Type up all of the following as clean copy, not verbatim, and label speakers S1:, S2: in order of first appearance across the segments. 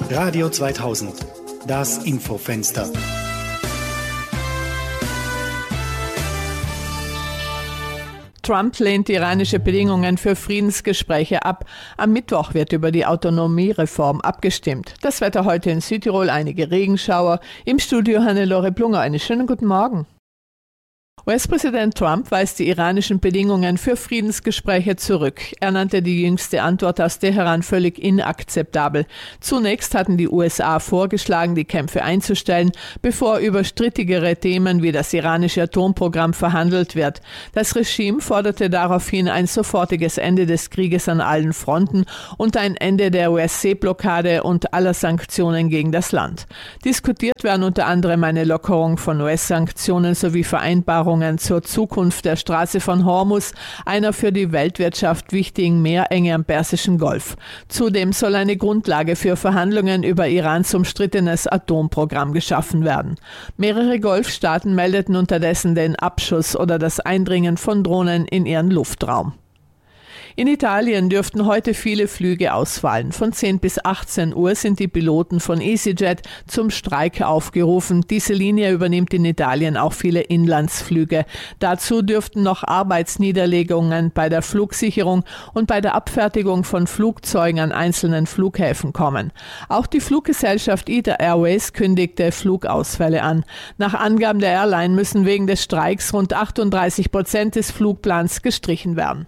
S1: Radio 2000, das Infofenster.
S2: Trump lehnt iranische Bedingungen für Friedensgespräche ab. Am Mittwoch wird über die Autonomiereform abgestimmt. Das Wetter heute in Südtirol, einige Regenschauer. Im Studio Hannelore Blunger. Einen schönen guten Morgen. US-Präsident Trump weist die iranischen Bedingungen für Friedensgespräche zurück. Er nannte die jüngste Antwort aus Teheran völlig inakzeptabel. Zunächst hatten die USA vorgeschlagen, die Kämpfe einzustellen, bevor über strittigere Themen wie das iranische Atomprogramm verhandelt wird. Das Regime forderte daraufhin ein sofortiges Ende des Krieges an allen Fronten und ein Ende der US-Seeblockade und aller Sanktionen gegen das Land. Diskutiert werden unter anderem eine Lockerung von US-Sanktionen sowie Vereinbarungen zur Zukunft der Straße von Hormuz, einer für die Weltwirtschaft wichtigen Meerenge am Persischen Golf. Zudem soll eine Grundlage für Verhandlungen über Irans umstrittenes Atomprogramm geschaffen werden. Mehrere Golfstaaten meldeten unterdessen den Abschuss oder das Eindringen von Drohnen in ihren Luftraum. In Italien dürften heute viele Flüge ausfallen. Von 10 bis 18 Uhr sind die Piloten von EasyJet zum Streik aufgerufen. Diese Linie übernimmt in Italien auch viele Inlandsflüge. Dazu dürften noch Arbeitsniederlegungen bei der Flugsicherung und bei der Abfertigung von Flugzeugen an einzelnen Flughäfen kommen. Auch die Fluggesellschaft ITA Airways kündigte Flugausfälle an. Nach Angaben der Airline müssen wegen des Streiks rund 38% des Flugplans gestrichen werden.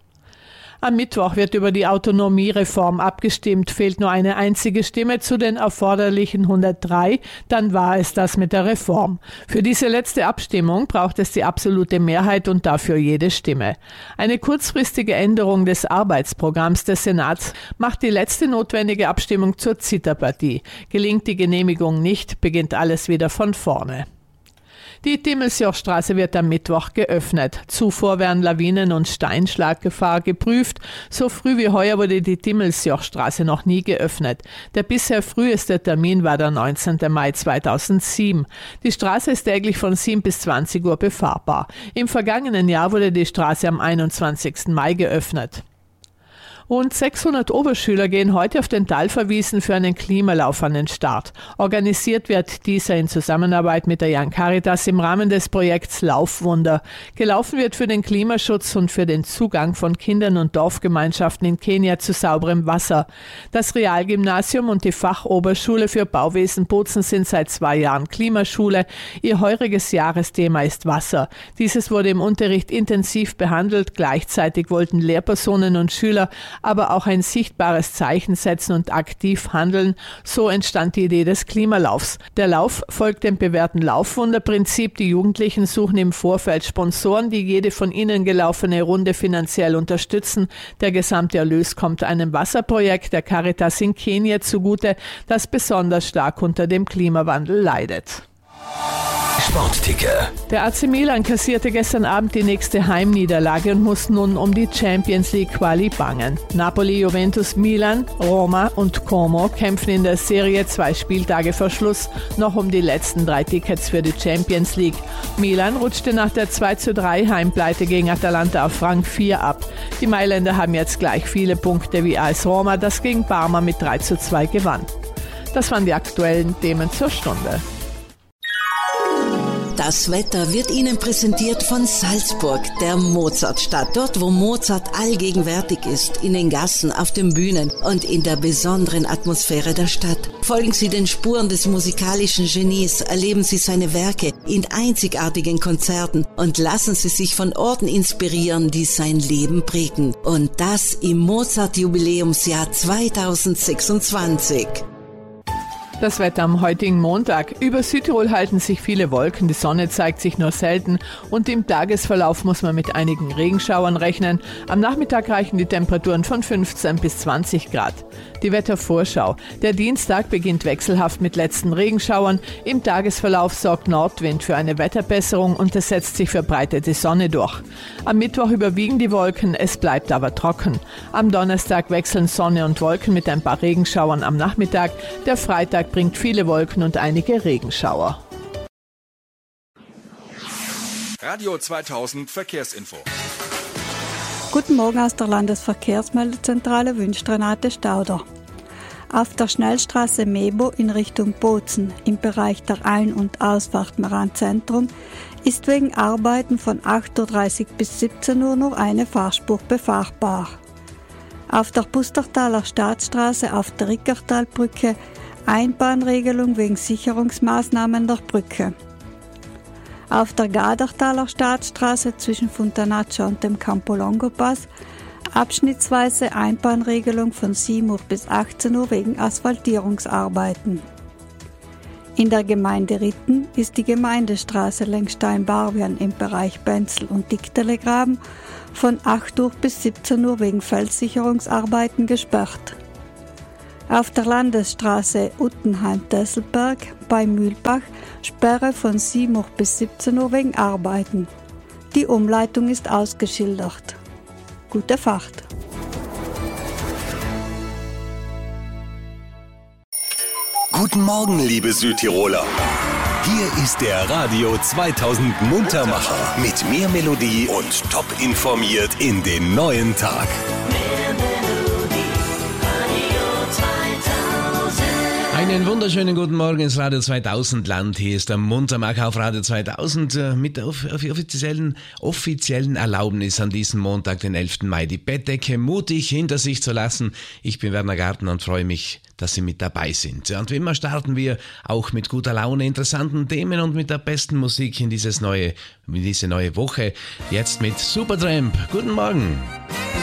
S2: Am Mittwoch wird über die Autonomiereform abgestimmt. Fehlt nur eine einzige Stimme zu den erforderlichen 103, dann war es das mit der Reform. Für diese letzte Abstimmung braucht es die absolute Mehrheit und dafür jede Stimme. Eine kurzfristige Änderung des Arbeitsprogramms des Senats macht die letzte notwendige Abstimmung zur Zitterpartie. Gelingt die Genehmigung nicht, beginnt alles wieder von vorne. Die Dimmelsjochstraße wird am Mittwoch geöffnet. Zuvor werden Lawinen- und Steinschlaggefahr geprüft. So früh wie heuer wurde die Dimmelsjochstraße noch nie geöffnet. Der bisher früheste Termin war der 19. Mai 2007. Die Straße ist täglich von 7 bis 20 Uhr befahrbar. Im vergangenen Jahr wurde die Straße am 21. Mai geöffnet. Rund 600 Oberschüler gehen heute auf den Talferwiesen für einen Klimalauf an den Start. Organisiert wird dieser in Zusammenarbeit mit der Young Caritas im Rahmen des Projekts Laufwunder. Gelaufen wird für den Klimaschutz und für den Zugang von Kindern und Dorfgemeinschaften in Kenia zu sauberem Wasser. Das Realgymnasium und die Fachoberschule für Bauwesen Bozen sind seit 2 Jahren Klimaschule. Ihr heuriges Jahresthema ist Wasser. Dieses wurde im Unterricht intensiv behandelt. Gleichzeitig wollten Lehrpersonen und Schüler aber auch ein sichtbares Zeichen setzen und aktiv handeln. So entstand die Idee des Klimalaufs. Der Lauf folgt dem bewährten Laufwunderprinzip. Die Jugendlichen suchen im Vorfeld Sponsoren, die jede von ihnen gelaufene Runde finanziell unterstützen. Der gesamte Erlös kommt einem Wasserprojekt der Caritas in Kenia zugute, das besonders stark unter dem Klimawandel leidet.
S3: Sportticker.
S2: Der AC Milan kassierte gestern Abend die nächste Heimniederlage und muss nun um die Champions League Quali bangen. Napoli, Juventus, Milan, Roma und Como kämpfen in der Serie 2 Spieltage vor Schluss noch um die letzten 3 Tickets für die Champions League. Milan rutschte nach der 2:3 Heimpleite gegen Atalanta auf Rang 4 ab. Die Mailänder haben jetzt gleich viele Punkte wie AS Roma, das gegen Parma mit 3:2 gewann. Das waren die aktuellen Themen zur Stunde.
S4: Das Wetter wird Ihnen präsentiert von Salzburg, der Mozartstadt. Dort, wo Mozart allgegenwärtig ist, in den Gassen, auf den Bühnen und in der besonderen Atmosphäre der Stadt. Folgen Sie den Spuren des musikalischen Genies, erleben Sie seine Werke in einzigartigen Konzerten und lassen Sie sich von Orten inspirieren, die sein Leben prägen. Und das im Mozart-Jubiläumsjahr 2026.
S2: Das Wetter am heutigen Montag. Über Südtirol halten sich viele Wolken, die Sonne zeigt sich nur selten und im Tagesverlauf muss man mit einigen Regenschauern rechnen. Am Nachmittag reichen die Temperaturen von 15 bis 20 Grad. Die Wettervorschau. Der Dienstag beginnt wechselhaft mit letzten Regenschauern. Im Tagesverlauf sorgt Nordwind für eine Wetterbesserung und es setzt sich verbreitete Sonne durch. Am Mittwoch überwiegen die Wolken, es bleibt aber trocken. Am Donnerstag wechseln Sonne und Wolken mit ein paar Regenschauern am Nachmittag. Der Freitag bringt viele Wolken und einige Regenschauer.
S3: Radio 2000 Verkehrsinfo.
S5: Guten Morgen aus der Landesverkehrsmeldezentrale wünscht Renate Stauder. Auf der Schnellstraße Mebo in Richtung Bozen im Bereich der Ein- und Ausfahrt Meran-Zentrum ist wegen Arbeiten von 8.30 Uhr bis 17 Uhr nur eine Fahrspur befahrbar. Auf der Pustertaler Staatsstraße auf der Rickertalbrücke Einbahnregelung wegen Sicherungsmaßnahmen der Brücke. Auf der Gadertaler Staatsstraße zwischen Fontanaccia und dem Campo Longo Pass abschnittsweise Einbahnregelung von 7 Uhr bis 18 Uhr wegen Asphaltierungsarbeiten. In der Gemeinde Ritten ist die Gemeindestraße längs Steinbarbian im Bereich Benzel und Dickdelegraben von 8 Uhr bis 17 Uhr wegen Felssicherungsarbeiten gesperrt. Auf der Landesstraße Uttenheim-Desselberg bei Mühlbach Sperre von 7 Uhr bis 17 Uhr wegen Arbeiten. Die Umleitung ist ausgeschildert. Gute Fahrt!
S6: Guten Morgen, liebe Südtiroler. Hier ist der Radio 2000 Muntermacher mit mehr Melodie und top informiert in den neuen Tag.
S7: Einen wunderschönen guten Morgen ins Radio 2000 Land. Hier ist der Muntermacher auf Radio 2000 mit der offiziellen Erlaubnis an diesem Montag, den 11. Mai, die Bettdecke mutig hinter sich zu lassen. Ich bin Werner Gartner und freue mich, dass Sie mit dabei sind. Und wie immer starten wir auch mit guter Laune, interessanten Themen und mit der besten Musik in diese neue Woche. Jetzt mit Supertramp. Guten Morgen.